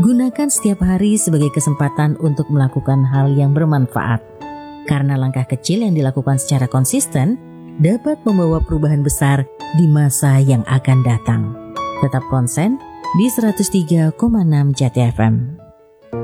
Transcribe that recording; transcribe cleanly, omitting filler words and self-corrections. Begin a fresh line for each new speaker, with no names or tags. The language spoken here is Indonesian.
Gunakan setiap hari sebagai kesempatan untuk melakukan hal yang bermanfaat. Karena langkah kecil yang dilakukan secara konsisten dapat membawa perubahan besar di masa yang akan datang. Tetap konsen di 103,6 Jati FM.